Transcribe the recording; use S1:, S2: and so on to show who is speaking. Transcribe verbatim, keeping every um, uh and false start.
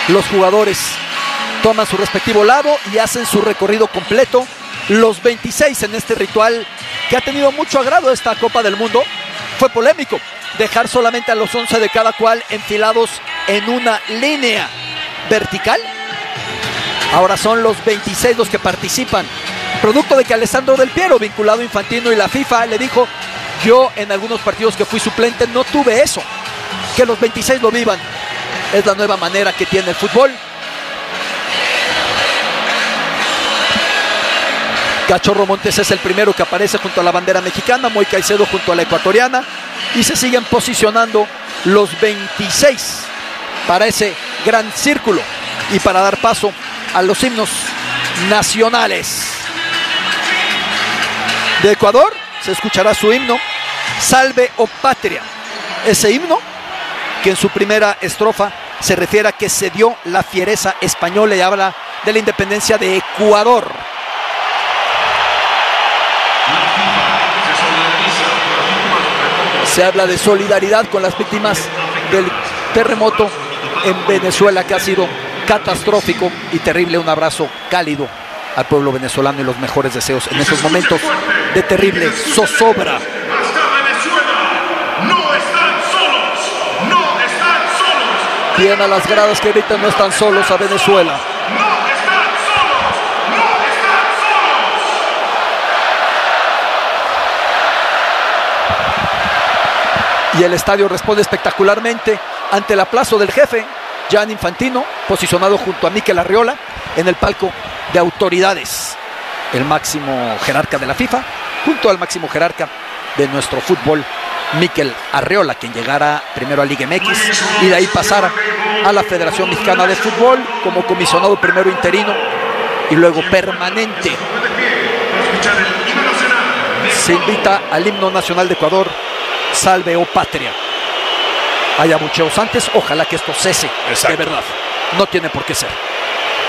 S1: Los jugadores toman su respectivo lado y hacen su recorrido completo. Los veintiséis en este ritual que ha tenido mucho agrado esta Copa del Mundo. Fue polémico dejar solamente a los once de cada cual enfilados en una línea vertical. Ahora son los veintiséis los que participan, producto de que Alessandro Del Piero, vinculado a Infantino y la FIFA, le dijo: yo en algunos partidos que fui suplente no tuve eso, que los veintiséis lo vivan. Es la nueva manera que tiene el fútbol. Cachorro Montes es el primero que aparece junto a la bandera mexicana, Moy Caicedo junto a la ecuatoriana, y se siguen posicionando los veintiséis para ese gran círculo y para dar paso a los himnos nacionales. De Ecuador se escuchará su himno, Salve o Patria. Ese himno que en su primera estrofa se refiere a que se dio la fiereza española y habla de la independencia de Ecuador. Se habla de solidaridad con las víctimas del terremoto en Venezuela, que ha sido catastrófico y terrible. Un abrazo cálido al pueblo venezolano y los mejores deseos en estos momentos de terrible zozobra. Bien a las gradas que gritan: no están solos a Venezuela. Y el estadio responde espectacularmente ante el aplauso del jefe, Gianni Infantino, posicionado junto a Mikel Arriola en el palco de autoridades. El máximo jerarca de la FIFA, junto al máximo jerarca de nuestro fútbol, Mikel Arriola, quien llegara primero a Liga M X y de ahí pasara a la Federación Mexicana de Fútbol como comisionado primero interino y luego permanente. Se invita al himno nacional de Ecuador, Salve o Patria. Hay abucheos antes, ojalá que esto cese. Exacto. De verdad, no tiene por qué ser.